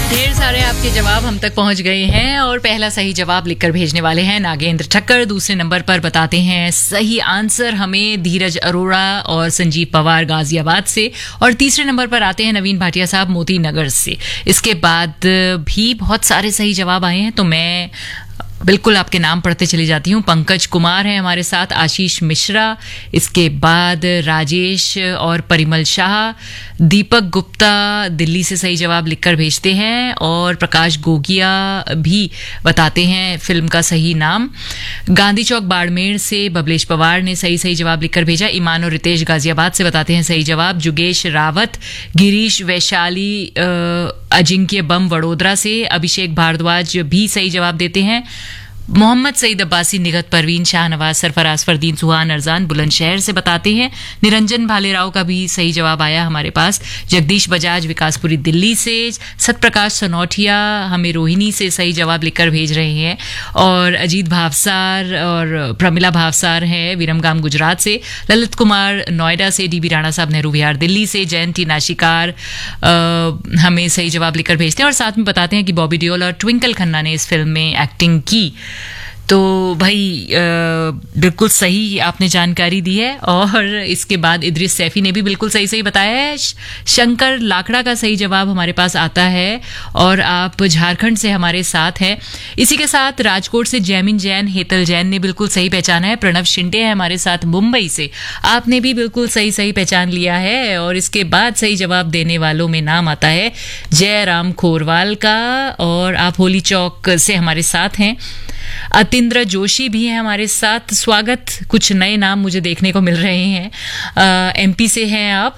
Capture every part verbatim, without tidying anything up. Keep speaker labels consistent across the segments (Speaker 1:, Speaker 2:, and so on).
Speaker 1: ढेर सारे आपके जवाब हम तक पहुंच गए हैं और पहला सही जवाब लिखकर भेजने वाले हैं नागेंद्र ठक्कर। दूसरे नंबर पर बताते हैं सही आंसर हमें धीरज अरोड़ा और संजीव पवार गाजियाबाद से, और तीसरे नंबर पर आते हैं नवीन भाटिया साहब मोती नगर से। इसके बाद भी बहुत सारे सही जवाब आए हैं तो मैं बिल्कुल आपके नाम पढ़ते चली जाती हूँ। पंकज कुमार हैं हमारे साथ, आशीष मिश्रा, इसके बाद राजेश और परिमल शाह, दीपक गुप्ता दिल्ली से सही जवाब लिखकर भेजते हैं, और प्रकाश गोगिया भी बताते हैं फिल्म का सही नाम। गांधी चौक बाड़मेर से बबलेश पवार ने सही सही जवाब लिखकर भेजा। ईमान और रितेश गाजियाबाद से बताते हैं सही जवाब। जुगेश रावत, गिरीश वैशाली, अजिंक्य बम वडोदरा से, अभिषेक भारद्वाज भी सही जवाब देते हैं। मोहम्मद सईद अब्बासी, निगत परवीन, शाहनवाज, सरफराज, फरदीन, सुहान, अरजान बुलंदशहर से बताते हैं। निरंजन भालेराव का भी सही जवाब आया हमारे पास। जगदीश बजाज विकासपुरी दिल्ली से, सतप्रकाश सनौठिया हमें रोहिणी से सही जवाब लिखकर भेज रहे हैं, और अजीत भावसार और प्रमिला भावसार है विरमगाम गुजरात से। ललित कुमार नोएडा से, डी बी राणा साहब नेहरू विहार दिल्ली से, जयंती नाशिकार हमें सही जवाब लिखकर भेजते हैं, और साथ में बताते हैं कि बॉबी देओल और ट्विंकल खन्ना ने इस फिल्म में एक्टिंग की। तो भाई बिल्कुल सही आपने जानकारी दी है। और इसके बाद इद्रिस सैफी ने भी बिल्कुल सही सही बताया है। शंकर लाकड़ा का सही जवाब हमारे पास आता है, और आप झारखंड से हमारे साथ हैं। इसी के साथ राजकोट से जैमिन जैन, हेतल जैन ने बिल्कुल सही पहचाना है। प्रणव शिंदे है हमारे साथ मुंबई से, आपने भी बिल्कुल सही सही पहचान लिया है। और इसके बाद सही जवाब देने वालों में नाम आता है जयराम खोरवाल का, और आप होली चौक से हमारे साथ हैं। अतिंद्र जोशी भी हैं हमारे साथ, स्वागत। कुछ नए नाम मुझे देखने को मिल रहे हैं। एमपी से हैं आप,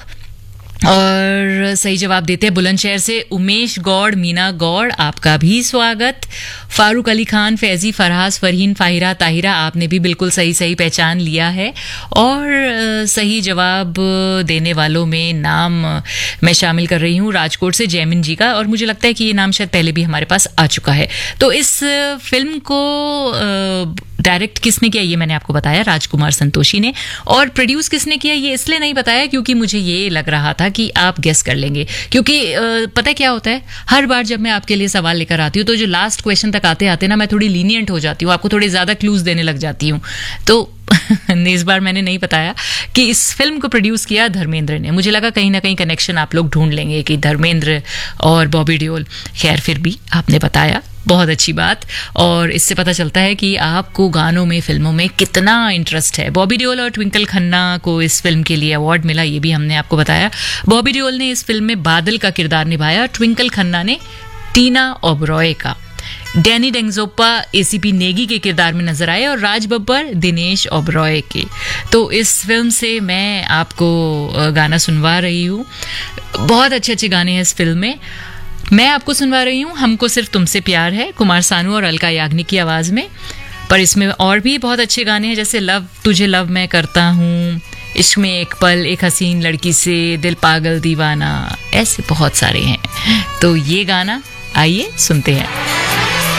Speaker 1: और सही जवाब देते हैं बुलंदशहर से उमेश गौड़, मीना गौड़, आपका भी स्वागत। फारूक अली खान, फैजी, फरहाज, फरहीन, फाहिरा, ताहिरा, आपने भी बिल्कुल सही सही पहचान लिया है। और सही जवाब देने वालों में नाम मैं शामिल कर रही हूँ राजकोट से जैमिन जी का, और मुझे लगता है कि ये नाम शायद पहले भी हमारे पास आ चुका है। तो इस फिल्म को डायरेक्ट किसने किया ये मैंने आपको बताया, राजकुमार संतोषी ने। और प्रोड्यूस किसने किया ये इसलिए नहीं बताया क्योंकि मुझे ये लग रहा था कि आप गेस कर लेंगे, क्योंकि पता क्या होता है, हर बार जब मैं आपके लिए सवाल लेकर आती हूँ तो जो लास्ट क्वेश्चन तक आते आते ना मैं थोड़ी लीनियंट हो जाती हूँ, आपको थोड़े ज्यादा क्लूज देने लग जाती हूँ। तो इस बार मैंने नहीं बताया कि इस फिल्म को प्रोड्यूस किया धर्मेंद्र ने। मुझे लगा कहीं ना कहीं कनेक्शन आप लोग ढूंढ लेंगे कि धर्मेंद्र और बॉबी देओल, खैर फिर भी आपने बताया, बहुत अच्छी बात। और इससे पता चलता है कि आपको गानों में, फिल्मों में कितना इंटरेस्ट है। बॉबी देओल और ट्विंकल खन्ना को इस फिल्म के लिए अवार्ड मिला, ये भी हमने आपको बताया। बॉबी देओल ने इस फिल्म में बादल का किरदार निभाया, ट्विंकल खन्ना ने टीना ओबरॉय का। डैनी डेंगजोप्पा एसीपी नेगी के किरदार में नजर आए, और राज बब्बर दिनेश ओबरॉय के। तो इस फिल्म से मैं आपको गाना सुनवा रही हूँ। बहुत अच्छे अच्छे गाने हैं इस फिल्म में। मैं आपको सुनवा रही हूँ हमको सिर्फ तुमसे प्यार है, कुमार सानू और अलका याग्निक की आवाज में। पर इसमें और भी बहुत अच्छे गाने हैं, जैसे लव तुझे लव मैं करता हूँ, इश्क में एक पल, एक हसीन लड़की से, दिल पागल दीवाना, ऐसे बहुत सारे हैं। तो ये गाना आइए सुनते हैं।